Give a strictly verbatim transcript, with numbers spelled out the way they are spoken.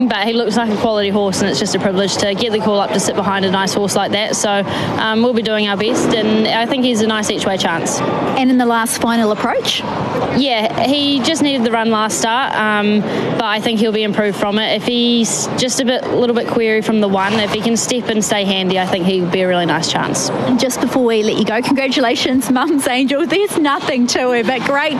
But he looks like a quality horse, and it's just a privilege to get the call up to sit behind a nice horse like that. So um, we'll be doing our best, and I think he's a nice each-way chance. And in the last final approach? Yeah, he just needed the run last start, um, but I think he'll be improved from it. If he's just a bit, little bit query from the one, if he can step and stay handy, I think he'll be a really nice chance. And just before we let you go, congratulations, Mum's Angel. There's nothing to her, but great